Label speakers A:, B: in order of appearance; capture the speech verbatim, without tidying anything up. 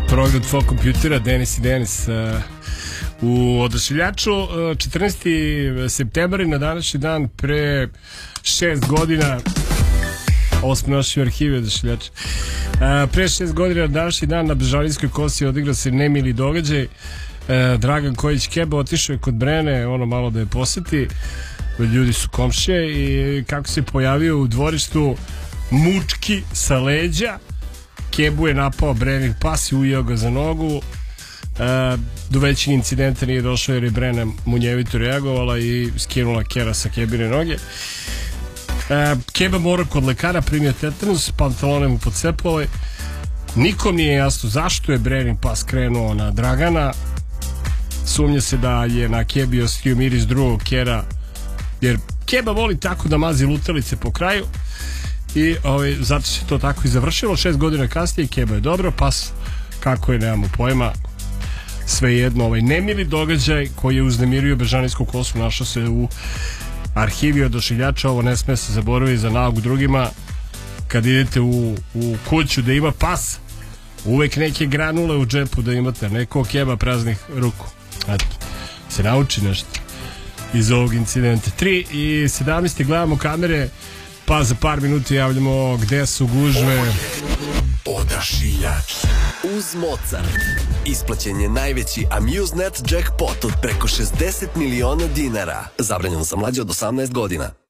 A: program tvog kompjutera, Denis i Denis. Uh, u Odašiljaču uh, četrnaesti septembar na današnji dan pre šest godina, ovo smo našli u arhivi Odašiljača, uh, pre šest godina na današnji dan na Bežanijskoj kosi odigrao se nemili događaj. uh, Dragan Kojić Keba otišao je kod Brene ono malo da je poseti, ljudi su komšije, i kako se pojavio u dvorištu mučki sa leđa, Kebu je napao Brenin pas i ujeo ga za nogu. E, do većeg incidenta nije došao jer je Brena munjevito reagovala i skinula Kera sa Kebine noge. e, Keba mora kod lekara, primio tetanus, pantalone mu pocepale. Nikom nije jasno zašto je Brenin pas krenuo na Dragana. Sumnja se da je na Kebi ostio miris drugog Kera, jer Keba voli tako da mazi lutalice po kraju. I ovaj, zato se to tako i završilo. Šest godina kasnije Keba je dobro, pas kako je nemamo pojma. Svejedno, ovaj nemili događaj koji je uznemirio Bežanijsku kosu našao se u arhivi Odašiljača. Ovo ne sme se zaboraviti za nauk drugima. Kad idete u, u kuću da ima pas, uvek neke granule u džepu da imate, neko Keba praznih ruku. Eto, se nauči nešto iz ovog incidenta. Tri i sedamnaest gledamo kamere, pa za par minuta javljamo gde su gužve.
B: Odašiljač uz Mozart. Isplaćen je najveći Amusenet jackpot od preko šezdeset miliona dinara. Zabranjeno za mlađe od osamnaest godina.